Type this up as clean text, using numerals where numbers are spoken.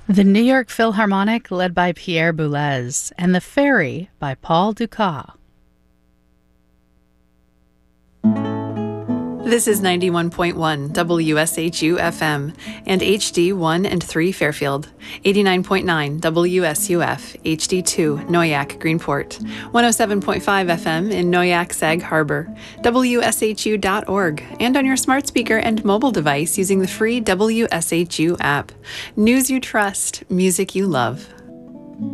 The New York Philharmonic, led by Pierre Boulez, and The Ferry by Paul Dukas. This is 91.1 WSHU FM and HD1 and 3 Fairfield, 89.9 WSUF HD2 Noyak Greenport, 107.5 FM in Noyak Sag Harbor, WSHU.org, and on your smart speaker and mobile device using the free WSHU app. News you trust, music you love.